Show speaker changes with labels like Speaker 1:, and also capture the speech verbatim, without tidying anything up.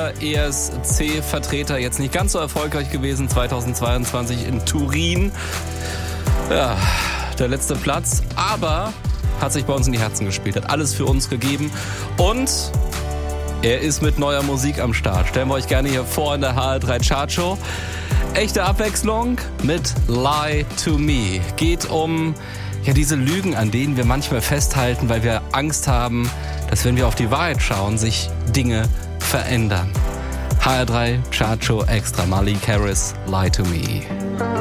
Speaker 1: der E S C-Vertreter jetzt nicht ganz so erfolgreich gewesen zweitausendzweiundzwanzig in Turin. Ja, der letzte Platz, aber hat sich bei uns in die Herzen gespielt, hat alles für uns gegeben und er ist mit neuer Musik am Start. Stellen wir euch gerne hier vor in der H R drei Chartshow. Echte Abwechslung mit Lie to Me. Geht um ja diese Lügen, an denen wir manchmal festhalten, weil wir Angst haben, dass wenn wir auf die Wahrheit schauen, sich Dinge verändern. H R drei Chartshow Extra. Marley Harris, Lie to Me.